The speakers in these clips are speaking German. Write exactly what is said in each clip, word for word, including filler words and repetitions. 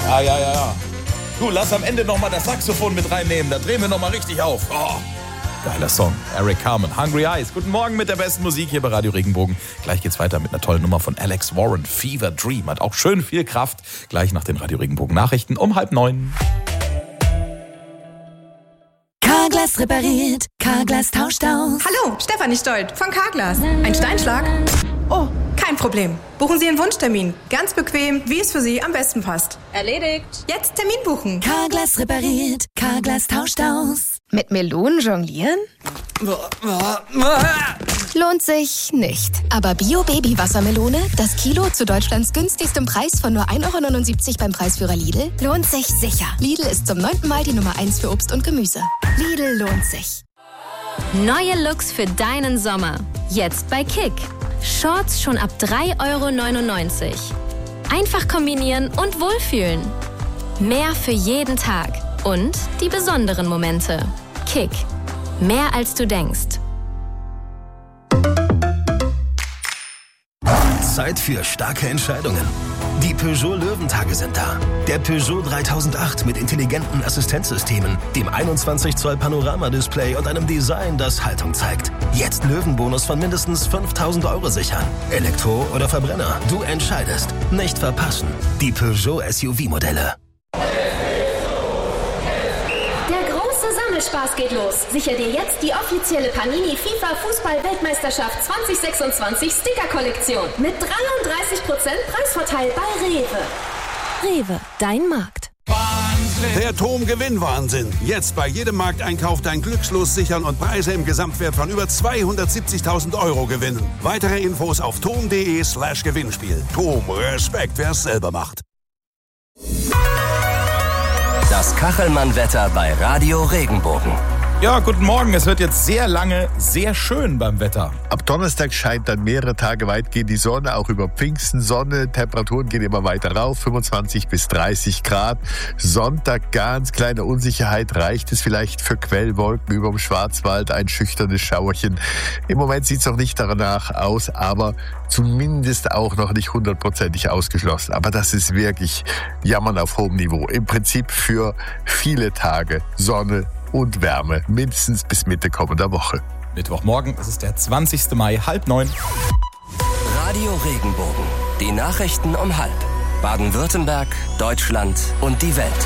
Ja, ja, ja, ja. Du, lass am Ende nochmal das Saxophon mit reinnehmen. Da drehen wir nochmal richtig auf. Oh. Geiler Song. Eric Carmen, Hungry Eyes. Guten Morgen mit der besten Musik hier bei Radio Regenbogen. Gleich geht's weiter mit einer tollen Nummer von Alex Warren. Fever Dream hat auch schön viel Kraft. Gleich nach den Radio Regenbogen Nachrichten um halb neun. Carglass repariert, Carglass tauscht aus. Hallo, Stefanie Stolt von Carglass. Ein Steinschlag? Oh, kein Problem. Buchen Sie einen Wunschtermin. Ganz bequem, wie es für Sie am besten passt. Erledigt. Jetzt Termin buchen. Carglass repariert, Carglass tauscht aus. Mit Melonen jonglieren? Lohnt sich nicht. Aber Bio-Baby-Wassermelone, das Kilo zu Deutschlands günstigstem Preis von nur ein Euro neunundsiebzig beim Preisführer Lidl, lohnt sich sicher. Lidl ist zum neunten Mal die Nummer eins für Obst und Gemüse. Lidl lohnt sich. Neue Looks für deinen Sommer. Jetzt bei Kick. Shorts schon ab drei Euro neunundneunzig. Einfach kombinieren und wohlfühlen. Mehr für jeden Tag. Und die besonderen Momente. Kick. Mehr als du denkst. Zeit für starke Entscheidungen. Die Peugeot Löwentage sind da. Der Peugeot dreitausendacht mit intelligenten Assistenzsystemen, dem einundzwanzig Zoll Panoramadisplay und einem Design, das Haltung zeigt. Jetzt Löwenbonus von mindestens fünftausend Euro sichern. Elektro oder Verbrenner, du entscheidest. Nicht verpassen. Die Peugeot S U V-Modelle. Spaß geht los. Sicher dir jetzt die offizielle Panini FIFA Fußball-Weltmeisterschaft zwanzig sechsundzwanzig Sticker-Kollektion mit dreiunddreißig Prozent Preisvorteil bei Rewe. Rewe, dein Markt. Wahnsinn. Der Tom-Gewinn-Wahnsinn. Jetzt bei jedem Markteinkauf dein Glückslos sichern und Preise im Gesamtwert von über zweihundertsiebzigtausend Euro gewinnen. Weitere Infos auf tom.de slash Gewinnspiel. Tom, Respekt, wer es selber macht. Das Kachelmann-Wetter bei Radio Regenbogen. Ja, guten Morgen. Es wird jetzt sehr lange sehr schön beim Wetter. Ab Donnerstag scheint dann mehrere Tage weitgehend die Sonne, auch über Pfingsten Sonne. Temperaturen gehen immer weiter rauf, fünfundzwanzig bis dreißig Grad. Sonntag ganz kleine Unsicherheit. Reicht es vielleicht für Quellwolken über dem Schwarzwald, ein schüchternes Schauerchen. Im Moment sieht es noch nicht danach aus, aber zumindest auch noch nicht hundertprozentig ausgeschlossen. Aber das ist wirklich Jammern auf hohem Niveau. Im Prinzip für viele Tage Sonne und Wärme, mindestens bis Mitte kommender Woche. Mittwochmorgen, es ist der zwanzigsten Mai, halb neun. Radio Regenbogen, die Nachrichten um halb. Baden-Württemberg, Deutschland und die Welt.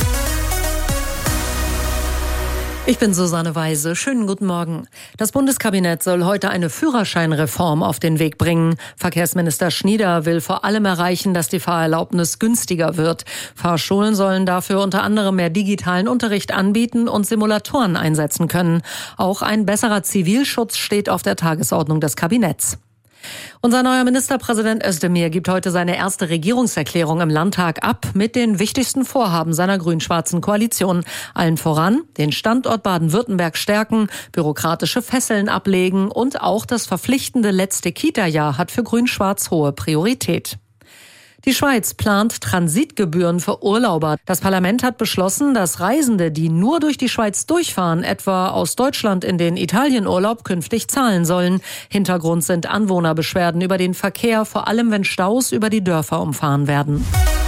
Ich bin Susanne Weise. Schönen guten Morgen. Das Bundeskabinett soll heute eine Führerscheinreform auf den Weg bringen. Verkehrsminister Schnieder will vor allem erreichen, dass die Fahrerlaubnis günstiger wird. Fahrschulen sollen dafür unter anderem mehr digitalen Unterricht anbieten und Simulatoren einsetzen können. Auch ein besserer Zivilschutz steht auf der Tagesordnung des Kabinetts. Unser neuer Ministerpräsident Özdemir gibt heute seine erste Regierungserklärung im Landtag ab mit den wichtigsten Vorhaben seiner grün-schwarzen Koalition. Allen voran den Standort Baden-Württemberg stärken, bürokratische Fesseln ablegen und auch das verpflichtende letzte Kita-Jahr hat für grün-schwarz hohe Priorität. Die Schweiz plant Transitgebühren für Urlauber. Das Parlament hat beschlossen, dass Reisende, die nur durch die Schweiz durchfahren, etwa aus Deutschland in den Italienurlaub, künftig zahlen sollen. Hintergrund sind Anwohnerbeschwerden über den Verkehr, vor allem wenn Staus über die Dörfer umfahren werden.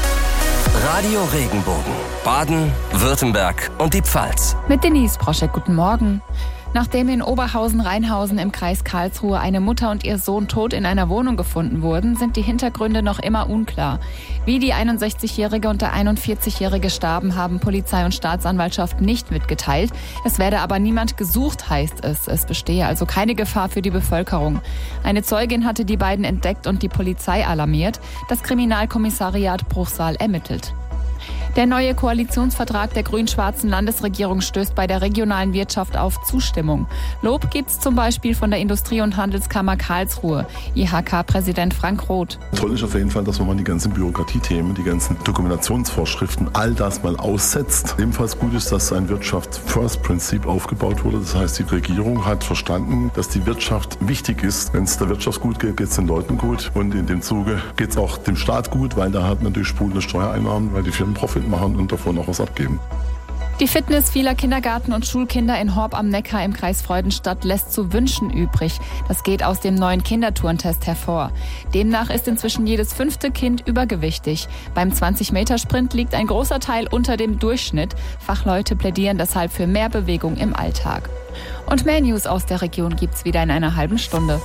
Radio Regenbogen, Baden, Württemberg und die Pfalz. Mit Denise Broschek, guten Morgen. Nachdem in Oberhausen-Rheinhausen im Kreis Karlsruhe eine Mutter und ihr Sohn tot in einer Wohnung gefunden wurden, sind die Hintergründe noch immer unklar. Wie die einundsechzigjährige und der einundvierzigjährige starben, haben Polizei und Staatsanwaltschaft nicht mitgeteilt. Es werde aber niemand gesucht, heißt es. Es bestehe also keine Gefahr für die Bevölkerung. Eine Zeugin hatte die beiden entdeckt und die Polizei alarmiert. Das Kriminalkommissariat Bruchsal ermittelt. Der neue Koalitionsvertrag der grün-schwarzen Landesregierung stößt bei der regionalen Wirtschaft auf Zustimmung. Lob gibt's zum Beispiel von der Industrie- und Handelskammer Karlsruhe. I H K-Präsident Frank Roth. Toll ist auf jeden Fall, dass man mal die ganzen Bürokratiethemen, die ganzen Dokumentationsvorschriften, all das mal aussetzt. Ebenfalls gut ist, dass ein Wirtschaft-First-Prinzip aufgebaut wurde. Das heißt, die Regierung hat verstanden, dass die Wirtschaft wichtig ist. Wenn es der Wirtschaft gut geht, geht es den Leuten gut. Und in dem Zuge geht es auch dem Staat gut, weil da hat natürlich sprudelnde Steuereinnahmen, weil die Firmen Profit machen und davon noch was abgeben. Die Fitness vieler Kindergarten- und Schulkinder in Horb am Neckar im Kreis Freudenstadt lässt zu wünschen übrig. Das geht aus dem neuen Kinderturntest hervor. Demnach ist inzwischen jedes fünfte Kind übergewichtig. Beim zwanzig-Meter-Sprint liegt ein großer Teil unter dem Durchschnitt. Fachleute plädieren deshalb für mehr Bewegung im Alltag. Und mehr News aus der Region gibt's wieder in einer halben Stunde.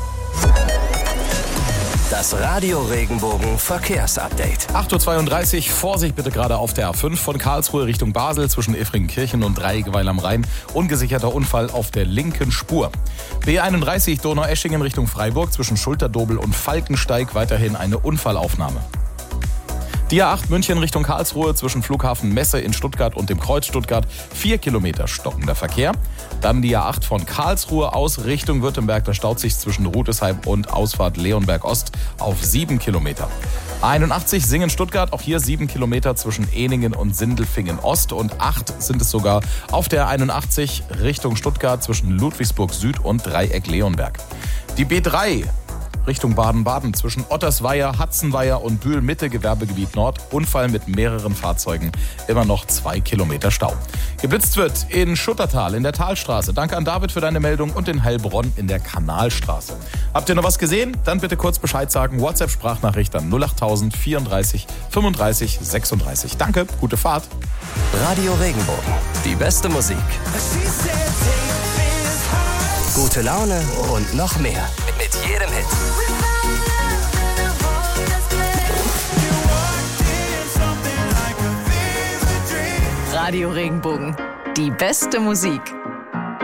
Das Radio Regenbogen Verkehrsupdate. acht Uhr zweiunddreißig, Vorsicht bitte gerade auf der A fünf von Karlsruhe Richtung Basel zwischen Effringkirchen und Dreieckweil am Rhein. Ungesicherter Unfall auf der linken Spur. B einunddreißig Donaueschingen Richtung Freiburg zwischen Schulterdobel und Falkensteig weiterhin eine Unfallaufnahme. Die A acht München Richtung Karlsruhe zwischen Flughafen Messe in Stuttgart und dem Kreuz Stuttgart. Vier Kilometer stockender Verkehr. Dann die A acht von Karlsruhe aus Richtung Württemberg. Da staut sich zwischen Rudesheim und Ausfahrt Leonberg Ost auf sieben Kilometer. A einundachtzig Singen-Stuttgart. Auch hier sieben Kilometer zwischen Eningen und Sindelfingen Ost. Und acht sind es sogar auf der einundachtzig Richtung Stuttgart zwischen Ludwigsburg Süd und Dreieck Leonberg. Die B drei Richtung Baden-Baden zwischen Ottersweier, Hatzenweier und Bühl-Mitte, Gewerbegebiet Nord. Unfall mit mehreren Fahrzeugen, immer noch zwei Kilometer Stau. Geblitzt wird in Schuttertal in der Talstraße. Danke an David für deine Meldung und in Heilbronn in der Kanalstraße. Habt ihr noch was gesehen? Dann bitte kurz Bescheid sagen. WhatsApp-Sprachnachricht an null acht tausend vierunddreißig fünfunddreißig sechsunddreißig. Danke, gute Fahrt. Radio Regenbogen, die beste Musik. Gute Laune und noch mehr. Mit jedem Hit. Radio Regenbogen, die beste Musik.